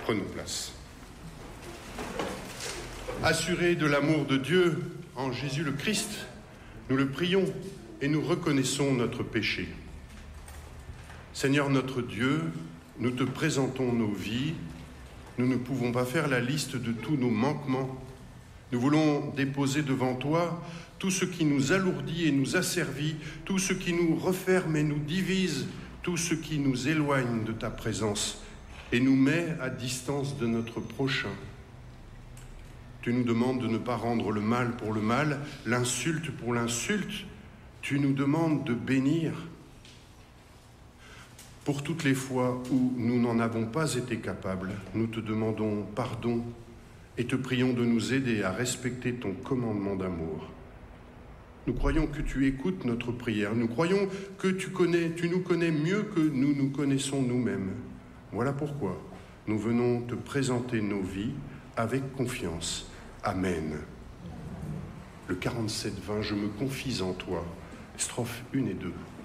Prenons place. Assurés de l'amour de Dieu en Jésus le Christ, nous le prions et nous reconnaissons notre péché. Seigneur notre Dieu, nous te présentons nos vies. Nous ne pouvons pas faire la liste de tous nos manquements. Nous voulons déposer devant toi tout ce qui nous alourdit et nous asservit, tout ce qui nous referme et nous divise, tout ce qui nous éloigne de ta présence et nous met à distance de notre prochain. Tu nous demandes de ne pas rendre le mal pour le mal, l'insulte pour l'insulte. Tu nous demandes de bénir. Pour toutes les fois où nous n'en avons pas été capables, nous te demandons pardon et te prions de nous aider à respecter ton commandement d'amour. Nous croyons que tu écoutes notre prière. Nous croyons que tu nous connais mieux que nous nous connaissons nous-mêmes. Voilà pourquoi nous venons te présenter nos vies avec confiance. Amen. Le 47-20, je me confie en toi. Strophes 1 et 2.